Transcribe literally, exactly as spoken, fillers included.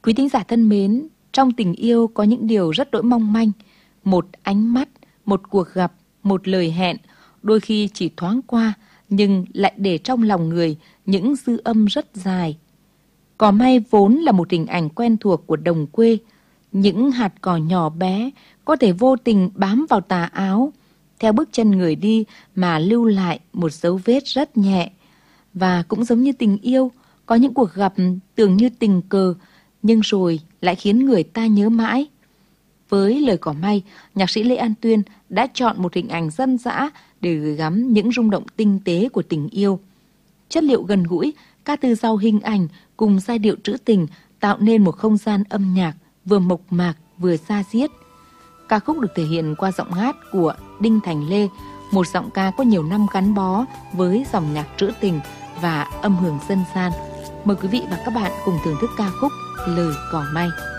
Quý thính giả thân mến, trong tình yêu có những điều rất đỗi mong manh. Một ánh mắt, một cuộc gặp, một lời hẹn, đôi khi chỉ thoáng qua, nhưng lại để trong lòng người những dư âm rất dài. Cỏ may vốn là một hình ảnh quen thuộc của đồng quê. Những hạt cỏ nhỏ bé có thể vô tình bám vào tà áo, theo bước chân người đi mà lưu lại một dấu vết rất nhẹ. Và cũng giống như tình yêu, có những cuộc gặp tưởng như tình cờ, nhưng rồi lại khiến người ta nhớ mãi. Với lời Cỏ May, nhạc sĩ Lê An Tuyên đã chọn một hình ảnh dân dã để gửi gắm những rung động tinh tế của tình yêu. Chất liệu gần gũi, ca từ giàu hình ảnh cùng giai điệu trữ tình tạo nên một không gian âm nhạc vừa mộc mạc vừa da diết. Ca khúc được thể hiện qua giọng hát của Đinh Thành Lê, một giọng ca có nhiều năm gắn bó với dòng nhạc trữ tình và âm hưởng dân gian. Mời quý vị và các bạn cùng thưởng thức ca khúc Lời Cỏ May.